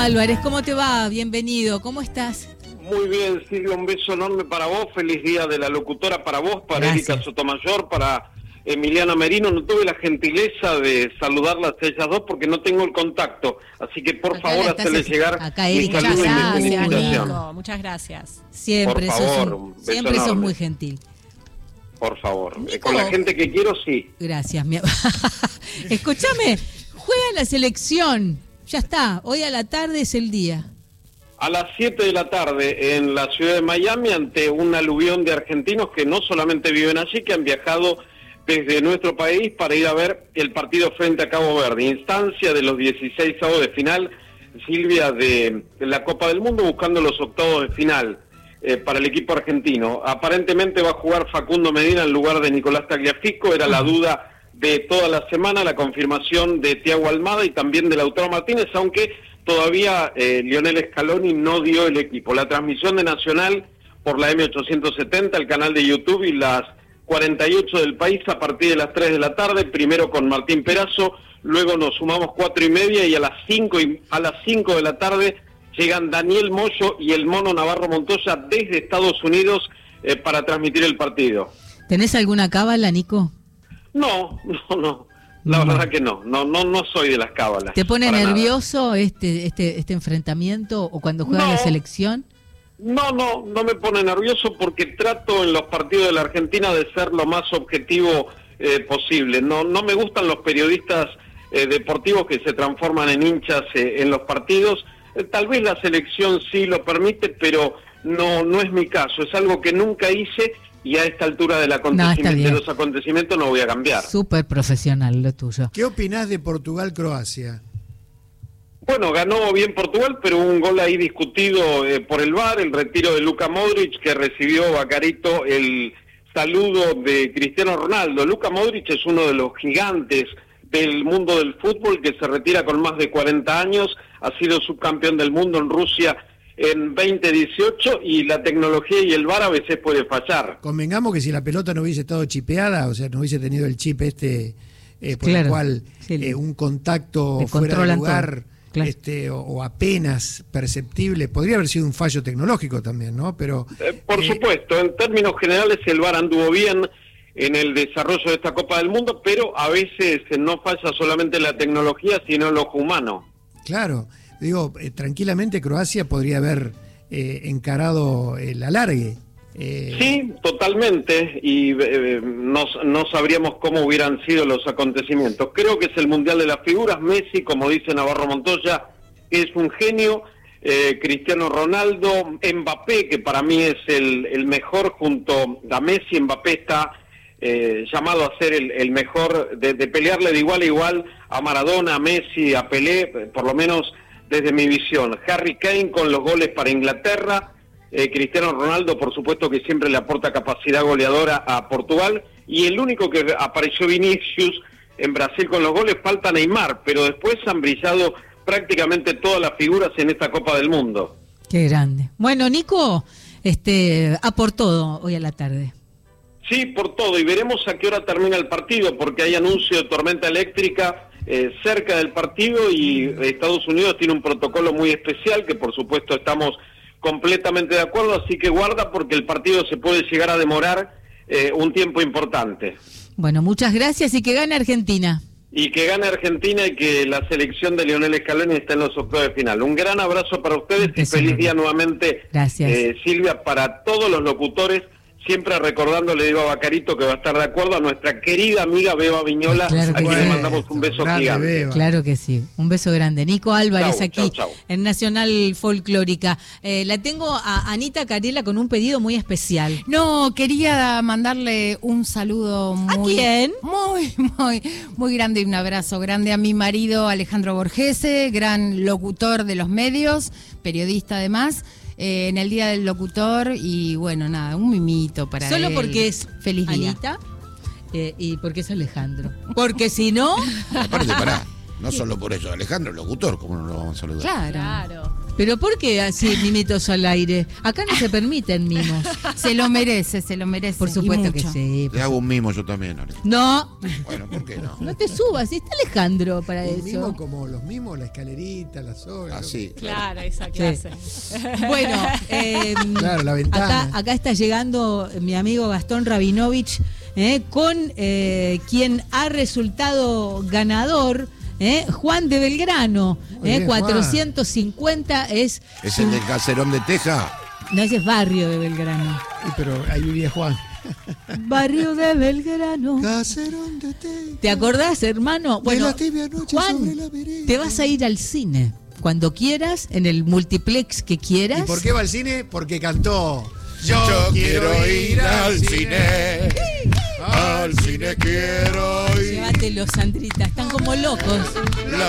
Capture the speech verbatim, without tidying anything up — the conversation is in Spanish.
Álvarez, ¿cómo te va? Bienvenido, ¿cómo estás? Muy bien, Silvia, un beso enorme para vos, feliz día de la locutora para vos, para Gracias. Erika Sotomayor, para Emiliana Merino. No tuve la gentileza de saludarlas a ellas dos porque no tengo el contacto, así que por Acá favor la estás hacerles haciendo- llegar acá, mi Erika, saludo y mi gracias, felicitación. Nico. Muchas gracias. Siempre, Por sos, favor, un- un beso siempre sos enorme. muy gentil. Por favor, Eh, Nico. con la gente que quiero, sí. Gracias. Mi... Escúchame, juega la selección. Ya está, hoy a la tarde es el día. A las siete de la tarde en la ciudad de Miami ante un aluvión de argentinos que no solamente viven allí, que han viajado desde nuestro país para ir a ver el partido frente a Cabo Verde, instancia de los dieciséis avos de final, Silvia, de la Copa del Mundo, buscando los octavos de final eh, para el equipo argentino. Aparentemente va a jugar Facundo Medina en lugar de Nicolás Tagliafico, era la duda de toda la semana, la confirmación de Thiago Almada y también de Lautaro Martínez, aunque todavía eh, Lionel Scaloni no dio el equipo. La transmisión de Nacional por la M ochocientos setenta, el canal de YouTube, y las cuarenta y ocho del país a partir de las tres de la tarde, primero con Martín Perazo, luego nos sumamos cuatro y media y a las cinco y a las cinco de la tarde llegan Daniel Moyo y el Mono Navarro Montoya desde Estados Unidos eh, para transmitir el partido. ¿Tenés alguna cábala, Nico? No, no, no. La No. verdad que no, no, no, no soy de las cábalas. ¿Te pone para nervioso este, este, este enfrentamiento o cuando juega No. la selección? nada. No, no, no me pone nervioso porque trato en los partidos de la Argentina de ser lo más objetivo eh, posible. No, no me gustan los periodistas eh, deportivos que se transforman en hinchas eh, en los partidos. Eh, tal vez la selección sí lo permite, pero no, no es mi caso. Es algo que nunca hice y a esta altura del acontecimiento, bien. de los acontecimientos no voy a cambiar. Súper profesional lo tuyo. ¿Qué opinás de Portugal-Croacia? Bueno, ganó bien Portugal, pero un gol ahí discutido eh, por el V A R, el retiro de Luka Modric, que recibió Bacarito el saludo de Cristiano Ronaldo. Luka Modric es uno de los gigantes del mundo del fútbol, que se retira con más de cuarenta años, ha sido subcampeón del mundo en Rusia en veinte dieciocho, y la tecnología y el V A R a veces puede fallar. Convengamos que si la pelota no hubiese estado chipeada, o sea, no hubiese tenido el chip este, eh, por Claro, el cual sí, eh, un contacto le fuera de controlan lugar todo, claro. este, o, o apenas perceptible, podría haber sido un fallo tecnológico también, ¿no? Pero Eh, por eh, supuesto, en términos generales el V A R anduvo bien en el desarrollo de esta Copa del Mundo, pero a veces no falla solamente la tecnología, sino el ojo humano. claro, digo, eh, tranquilamente Croacia podría haber eh, encarado el alargue. Eh, Sí, totalmente, y eh, no, no sabríamos cómo hubieran sido los acontecimientos. Creo que es el Mundial de las Figuras. Messi, como dice Navarro Montoya, es un genio. Eh, Cristiano Ronaldo, Mbappé, que para mí es el, el mejor junto a Messi. Mbappé está eh, llamado a ser el, el mejor, de, de pelearle de igual a igual a Maradona, a Messi, a Pelé, por lo menos desde mi visión. Harry Kane con los goles para Inglaterra. Eh, Cristiano Ronaldo, por supuesto, que siempre le aporta capacidad goleadora a Portugal, y el único que apareció Vinicius en Brasil con los goles. Falta Neymar, pero después han brillado prácticamente todas las figuras en esta Copa del Mundo. Qué grande. Bueno, Nico, este, a por todo hoy a la tarde. Sí, por todo, y veremos a qué hora termina el partido, porque hay anuncio de tormenta eléctrica eh, cerca del partido, y Estados Unidos tiene un protocolo muy especial que por supuesto estamos completamente de acuerdo, así que guarda porque el partido se puede llegar a demorar eh, un tiempo importante. Bueno, muchas gracias y que gane Argentina. Y que gane Argentina y que la selección de Lionel Scaloni esté en los octavos de final. Un gran abrazo para ustedes y feliz día nuevamente, Gracias. eh, Silvia, para todos los locutores. Siempre recordando, le digo a Bacarito que va a estar de acuerdo, a nuestra querida amiga Beba Viñola, Claro a que quien sí. le mandamos un beso Grande, gigante. Beba. Claro que sí. Un beso grande. Nico Álvarez Chau, aquí chau, chau. en Nacional Folclórica. Eh, la tengo a Anita Carela con un pedido muy especial. No, quería mandarle un saludo muy... ¿A quién? Muy, muy, muy grande y un abrazo grande a mi marido Alejandro Borgese, gran locutor de los medios, periodista además, eh, en el Día del Locutor, y bueno, nada, un mimito para Solo él. porque es Feliz día. Anita eh, y porque es Alejandro. Porque si no... Aparte, pará. No solo por eso, Alejandro, locutor, ¿cómo no lo vamos a saludar? Claro. Claro. Pero ¿por qué así mimitos al aire? Acá no se permiten mimos. Se lo merece, se lo merece. Por y supuesto que mucho. sí. Le hago un mimo yo también, Alejandro. No, Bueno, ¿por qué no? no te subas, está Alejandro para Un mimo eso. como los mimos, la escalerita, la soga. Así. Claro, esa clase. Bueno, eh, Claro, la ventana. acá, acá está llegando mi amigo Gastón Rabinovich eh, con eh, quien ha resultado ganador. ¿Eh? Juan de Belgrano, Muy ¿eh? bien, Juan. cuatrocientos cincuenta es... ¿Es el del caserón de Teja? No, ese es barrio de Belgrano. Sí, pero ahí vivía Juan. Barrio de Belgrano. Caserón de té. ¿Te acordás, hermano? Bueno, la tibia noche Juan, sobre la vereda. te vas a ir al cine cuando quieras, en el multiplex que quieras. ¿Y por qué va al cine? Porque cantó. Yo quiero ir al cine. Al cine quiero ir. Llévatelo, Sandrita, están como locos. La